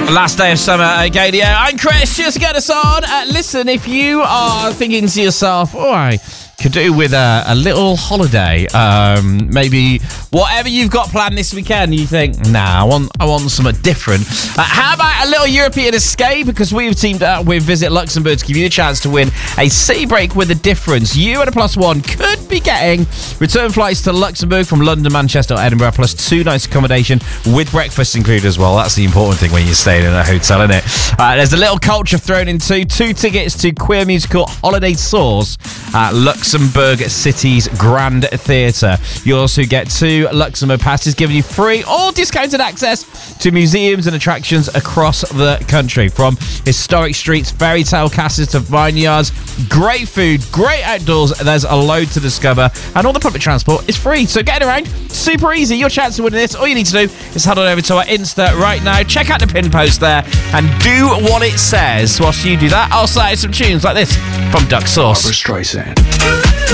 Last day of summer at Gadio. I'm Chris, just get us on. Listen, if you are thinking to yourself, I could do with a little holiday, maybe whatever you've got planned this weekend, you think, I want something different. How about a little European escape? Because we've teamed up with Visit Luxembourg to give you a chance to win a city break with a difference. You and a +1 could be getting return flights to Luxembourg from London, Manchester or Edinburgh, plus 2 nights accommodation with breakfast included as well. That's the important thing when you're staying in a hotel, isn't it? There's a little culture thrown in too. 2 tickets to queer musical Holiday Source at Luxembourg City's Grand Theatre. You also get 2 Luxembourg passes giving you free or discounted access to museums and attractions across the country. From historic streets, fairy tale castles to vineyards, great food, great outdoors, there's a load to discover, and all the public transport is free. So getting around, super easy. Your chance to win this, all you need to do is head on over to our Insta right now, check out the pin post there, and do what it says. Whilst you do that, I'll say some tunes like this from Duck Sauce. Barbra Streisand.